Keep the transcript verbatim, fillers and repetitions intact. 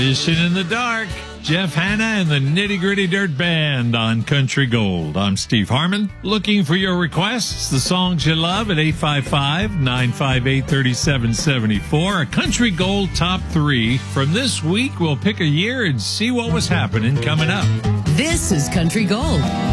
Fishing in the Dark, Jeff Hanna and the Nitty Gritty Dirt Band on Country Gold. I'm Steve Harmon, looking for your requests, the songs you love at eight five five, nine five eight, three seven seven four. A Country Gold Top three. From this week, we'll pick a year and see what was happening coming up. This is Country Gold.